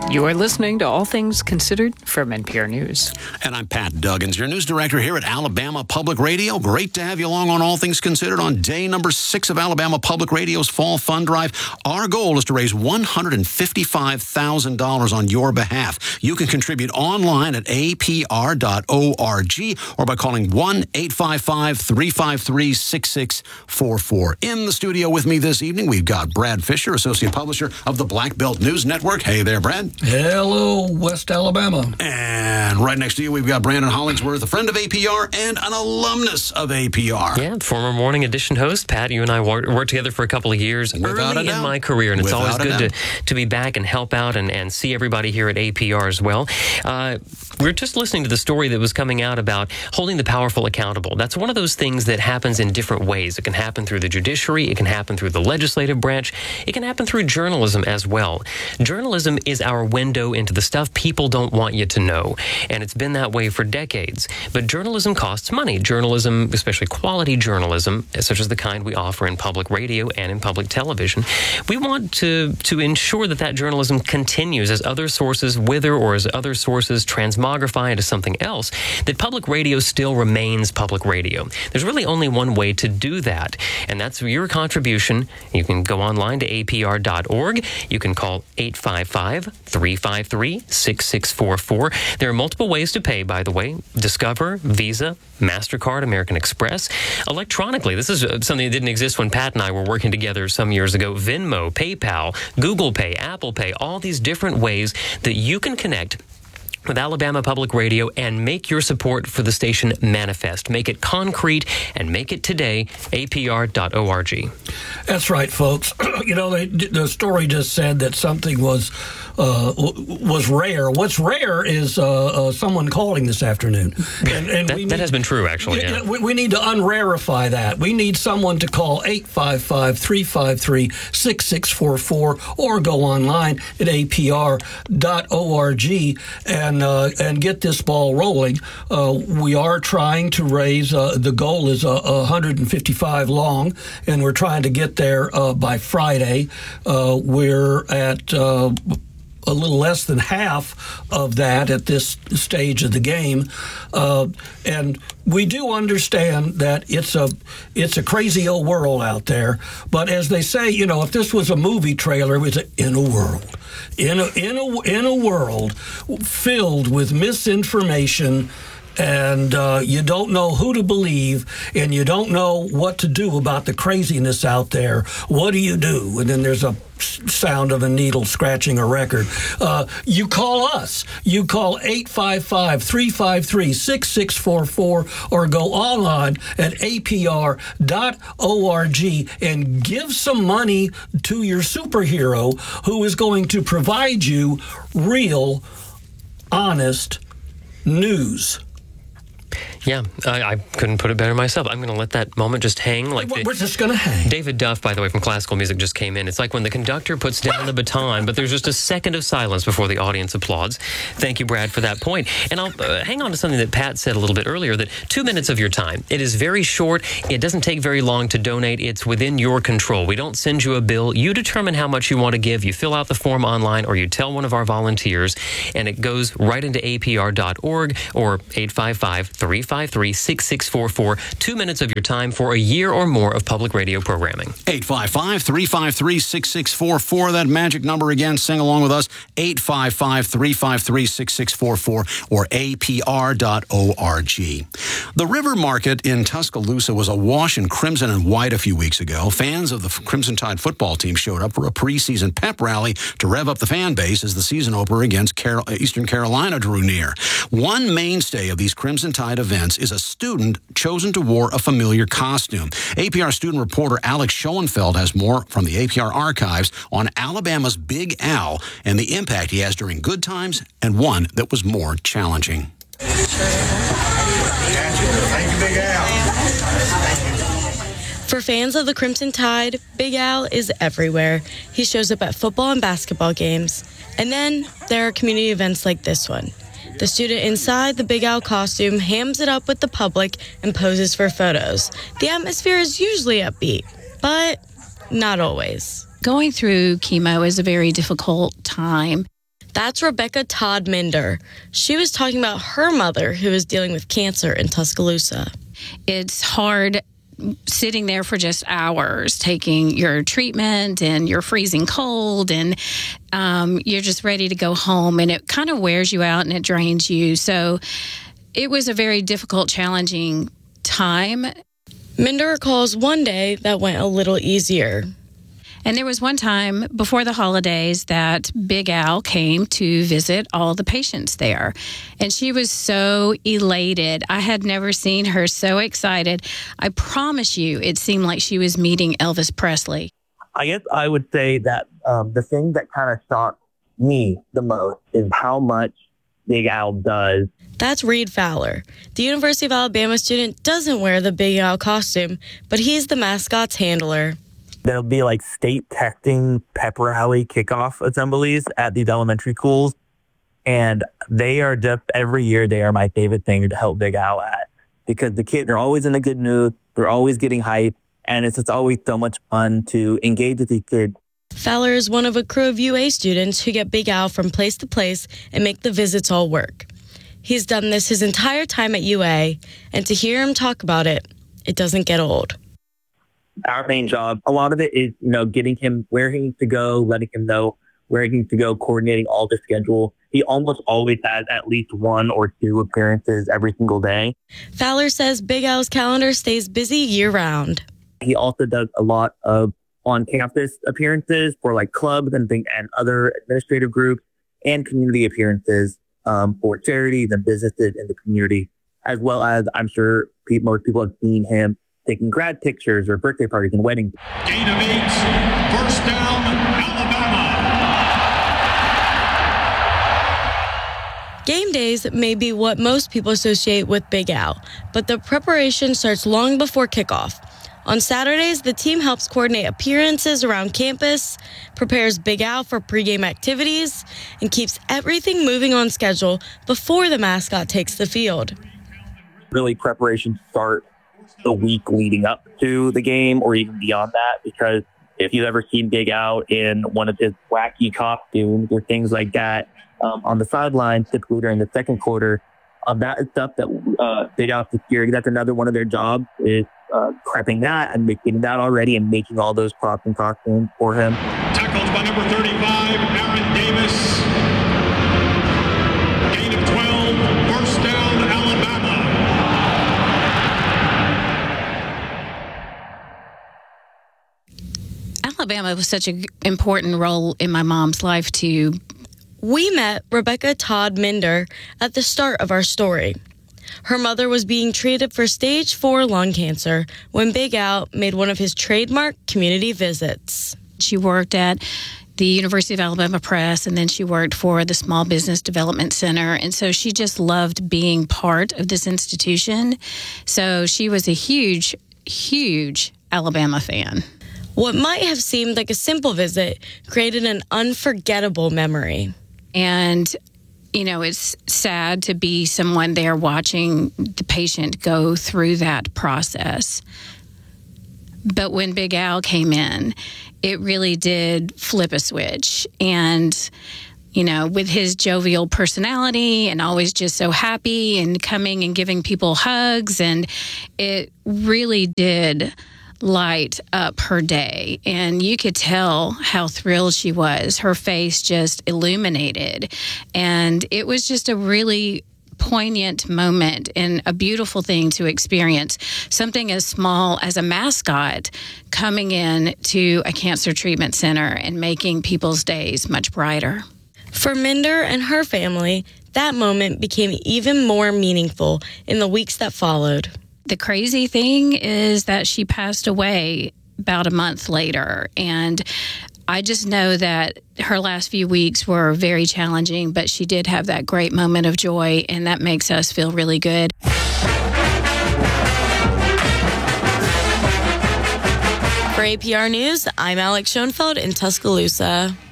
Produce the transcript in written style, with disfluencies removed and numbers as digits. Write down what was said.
You're listening to All Things Considered from NPR News. And I'm Pat Duggins, your news director here at Alabama Public Radio. Great to have you along on All Things Considered on day number 6 of Alabama Public Radio's Fall Fund Drive. Our goal is to raise $155,000 on your behalf. You can contribute online at apr.org or by calling 1-855-353-6644. In the studio with me this evening, we've got Brad Fisher, associate publisher of the Black Belt News Network. Hey there, Brad. Hello, West Alabama. And right next to you, we've got Brandon Hollingsworth, a friend of APR and an alumnus of APR. Yeah, former Morning Edition host. Pat, you and I worked together for a couple of years early in my career, and it's always good to be back and help out and see everybody here at APR as well. We're just listening to the story that was coming out about holding the powerful accountable. That's one of those things that happens in different ways. It can happen through the judiciary. It can happen through the legislative branch. It can happen through journalism as well. Journalism is our window into the stuff people don't want you to know. And it's been that way for decades. But journalism costs money. Journalism, especially quality journalism, such as the kind we offer in public radio and in public television, we want to ensure that journalism continues as other sources wither or as other sources transmogrify into something else, that public radio still remains public radio. There's really only one way to do that, and that's your contribution. You can go online to apr.org. You can call 855-353-6644. There are multiple ways to pay, by the way. Discover, Visa, MasterCard, American Express. Electronically, this is something that didn't exist when Pat and I were working together some years ago. Venmo, PayPal, Google Pay, Apple Pay, all these different ways that you can connect with Alabama Public Radio and make your support for the station manifest. Make it concrete and make it today, apr.org. That's right, folks. You know, the story just said that something was rare. What's rare is someone calling this afternoon. And that has been true, actually. Yeah. We need to unrarify that. We need someone to call 855-353-6644 or go online at apr.org and get this ball rolling. We are trying to raise, the goal is 155 long, and we're trying to get there by Friday. We're at a little less than half of that at this stage of the game, and we do understand that it's a crazy old world out there. But as they say, you know, if this was a movie trailer, it was in a world, in a world filled with misinformation. And you don't know who to believe, and you don't know what to do about the craziness out there. What do you do? And then there's a sound of a needle scratching a record. You call us. You call 855-353-6644 or go online at apr.org and give some money to your superhero who is going to provide you real, honest news. Yeah, I couldn't put it better myself. I'm going to let that moment just hang. We're just going to hang. David Duff, by the way, from Classical Music just came in. It's like when the conductor puts down the baton, but there's just a second of silence before the audience applauds. Thank you, Brad, for that point. And I'll hang on to something that Pat said a little bit earlier, that 2 minutes of your time. It is very short. It doesn't take very long to donate. It's within your control. We don't send you a bill. You determine how much you want to give. You fill out the form online, or you tell one of our volunteers, and it goes right into apr.org or 855-353-6644. 2 minutes of your time for a year or more of public radio programming. 855-353-6644. That magic number again. Sing along with us. 855-353-6644 or apr.org. The River Market in Tuscaloosa was awash in crimson and white a few weeks ago. Fans of the Crimson Tide football team showed up for a preseason pep rally to rev up the fan base as the season opener against Eastern Carolina drew near. One mainstay of these Crimson Tide events is a student chosen to wear a familiar costume. APR student reporter Alex Schoenfeld has more from the APR archives on Alabama's Big Al and the impact he has during good times and one that was more challenging. Thank you, Big Al. For fans of the Crimson Tide, Big Al is everywhere. He shows up at football and basketball games. And then there are community events like this one. The student inside the Big Al costume hams it up with the public and poses for photos. The atmosphere is usually upbeat, but not always. Going through chemo is a very difficult time. That's Rebecca Todd Minder. She was talking about her mother who is dealing with cancer in Tuscaloosa. It's hard sitting there for just hours, taking your treatment, and you're freezing cold, and you're just ready to go home, and it kind of wears you out and it drains you. So it was a very difficult, challenging time. Minder recalls one day that went a little easier. And there was one time before the holidays that Big Al came to visit all the patients there. And she was so elated. I had never seen her so excited. I promise you, it seemed like she was meeting Elvis Presley. I guess I would say that the thing that kind of shocked me the most is how much Big Al does. That's Reed Fowler. The University of Alabama student doesn't wear the Big Al costume, but he's the mascot's handler. There'll be like state testing pep rally kickoff assemblies at these elementary schools. And they are just, every year, they are my favorite thing to help Big Al at. Because the kids are always in a good mood. They're always getting hyped. And it's just always so much fun to engage with these kids. Fowler is one of a crew of UA students who get Big Al from place to place and make the visits all work. He's done this his entire time at UA, and to hear him talk about it, it doesn't get old. Our main job, a lot of it is, getting him where he needs to go, letting him know where he needs to go, coordinating all the schedule. He almost always has at least 1 or 2 appearances every single day. Fowler says Big Al's calendar stays busy year-round. He also does a lot of on-campus appearances for like clubs and other administrative groups, and community appearances for charities and businesses in the community, as well as I'm sure most people have seen him taking grad pictures or birthday parties and weddings. Gain of 8, first down, Alabama. Game days may be what most people associate with Big Al, but the preparation starts long before kickoff. On Saturdays, the team helps coordinate appearances around campus, prepares Big Al for pregame activities, and keeps everything moving on schedule before the mascot takes the field. Really, preparations start the week leading up to the game or even beyond that, because if you've ever seen Big Al in one of his wacky costumes or things like that on the sidelines, typically during the second quarter, that is stuff that Big Al Security, that's another one of their jobs, is prepping that and making that already and making all those props and costumes for him. Tackled by number 35, Aaron Davis. Gain of 12, first down, Alabama. Alabama was such an important role in my mom's life, too. We met Rebecca Todd Minder at the start of our story. Her mother was being treated for stage 4 lung cancer when Big Al made one of his trademark community visits. She worked at the University of Alabama Press, and then she worked for the Small Business Development Center. And so she just loved being part of this institution. So she was a huge, huge Alabama fan. What might have seemed like a simple visit created an unforgettable memory. And it's sad to be someone there watching the patient go through that process. But when Big Al came in, it really did flip a switch. And, with his jovial personality and always just so happy and coming and giving people hugs, and it really did light up her day, and you could tell how thrilled she was. Her face just illuminated, and it was just a really poignant moment and a beautiful thing to experience. Something as small as a mascot coming in to a cancer treatment center and making people's days much brighter. For Minder and her family, that moment became even more meaningful in the weeks that followed. The crazy thing is that she passed away about a month later, and I just know that her last few weeks were very challenging, but she did have that great moment of joy, and that makes us feel really good. For APR News, I'm Alex Schoenfeld in Tuscaloosa.